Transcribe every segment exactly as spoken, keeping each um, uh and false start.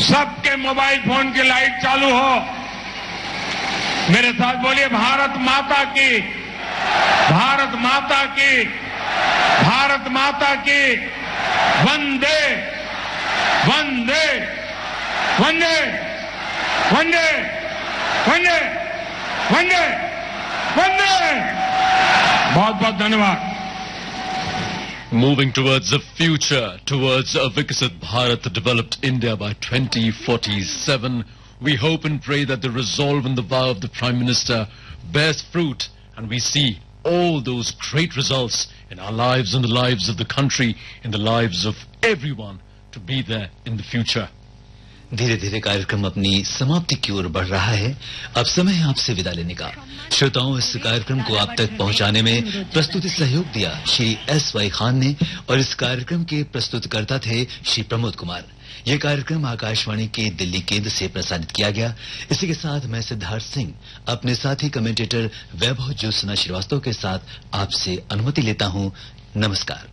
सबके mobile phone की light चालू हो। मेरे साथ बोलिए, भारत माता की, भारत माता की, भारत माता की, वंदे वंदे वंदे वंदे वंदे वंदे वंदे। बहुत बहुत धन्यवाद। Moving towards the future, towards a Viksit Bharat, a developed India by twenty forty-seven, we hope and pray that the resolve and the vow of the Prime Minister bears fruit and we see all those great results in our lives and the lives of the country, in the lives of everyone to be there in the future. धीरे धीरे कार्यक्रम अपनी समाप्ति की ओर बढ़ रहा है। अब समय है आपसे विदा लेने का। श्रोताओं, इस कार्यक्रम को आप तक पहुंचाने में प्रस्तुति सहयोग दिया श्री एस वाई खान ने और इस कार्यक्रम के प्रस्तुतकर्ता थे श्री प्रमोद कुमार। यह कार्यक्रम आकाशवाणी के दिल्ली केंद्र से प्रसारित किया गया। इसी के साथ मैं सिद्धार्थ सिंह अपने साथी कमेंटेटर वैभव ज्योत्सना श्रीवास्तव के साथ आपसे अनुमति लेता हूं। नमस्कार।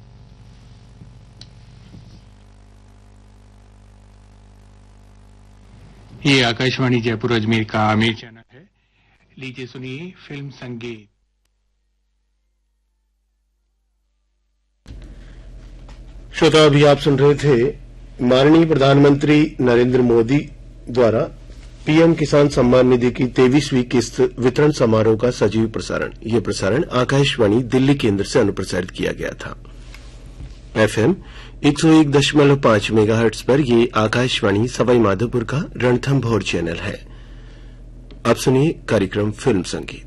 ये आकाशवाणी जयपुर अजमेर का आमिर चैनल है। लीजिए सुनिए फिल्म संगीत। श्रोता, अभी आप सुन रहे थे माननीय प्रधानमंत्री नरेंद्र मोदी द्वारा पीएम किसान सम्मान निधि की तेईसवीं किस्त वितरण समारोह का सजीव प्रसारण। यह प्रसारण आकाशवाणी दिल्ली केंद्र से अनुप्रसारित किया गया था। एफएम एक सौ एक दशमलव पांच मेगाहर्ट्ज पर यह आकाशवाणी सवाई माधोपुर का रणथंभौर चैनल है। अब सुनिए कार्यक्रम फिल्म संगीत।